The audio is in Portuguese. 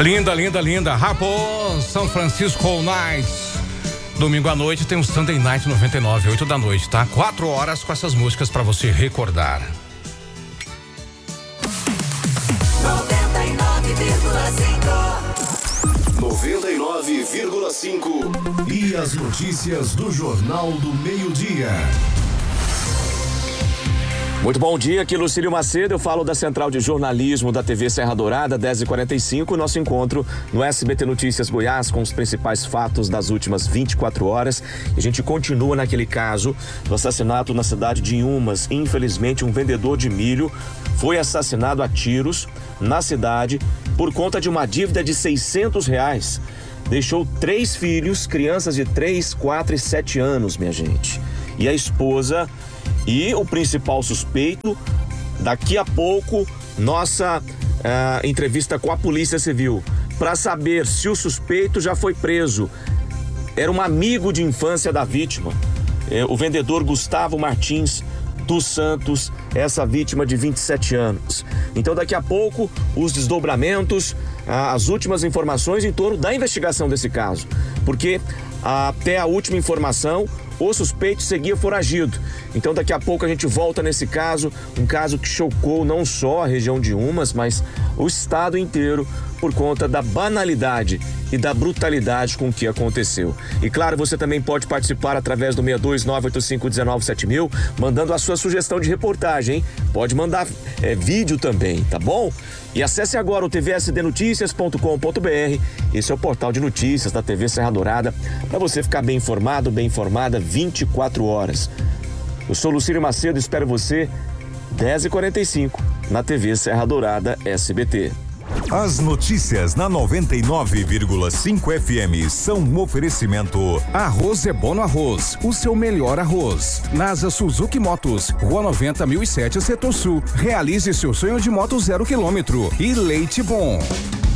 Linda, linda, linda. Raposo, São Francisco Nights. Domingo à noite tem o Sunday Night 99, 8 da noite, tá? 4 horas com essas músicas pra você recordar. 99,5 e as notícias do Jornal do Meio-Dia. Muito bom dia, aqui Lucílio Macedo, eu falo da Central de Jornalismo da TV Serra Dourada, 10h45, nosso encontro no SBT Notícias Goiás com os principais fatos das últimas 24 horas. A gente continua naquele caso do assassinato na cidade de Inhumas. Infelizmente, um vendedor de milho foi assassinado a tiros na cidade por conta de uma dívida de R$600. Deixou 3 filhos, crianças de 3, 4 e 7 anos, minha gente. E a esposa e o principal suspeito, daqui a pouco, nossa entrevista com a Polícia Civil, para saber se o suspeito já foi preso. Era um amigo de infância da vítima, o vendedor Gustavo Martins dos Santos, essa vítima de 27 anos. Então, daqui a pouco, os desdobramentos, as últimas informações em torno da investigação desse caso, porque até a última informação, o suspeito seguia foragido. Então daqui a pouco a gente volta nesse caso, um caso que chocou não só a região de Inhumas, mas o estado inteiro por conta da banalidade e da brutalidade com que aconteceu. E claro, você também pode participar através do 62985197000, mandando a sua sugestão de reportagem, hein? Pode mandar vídeo também, tá bom? E acesse agora o tvsdnoticias.com.br, esse é o portal de notícias da TV Serra Dourada, para você ficar bem informado, bem informada, 24 horas. Eu sou Lucílio Macedo, espero você 10h45 na TV Serra Dourada SBT. As notícias na 99,5 FM são um oferecimento. Arroz é bom no arroz, o seu melhor arroz. NASA Suzuki Motos, Rua 90.007, Setor Sul. Realize seu sonho de moto 0 km. E Leite Bom.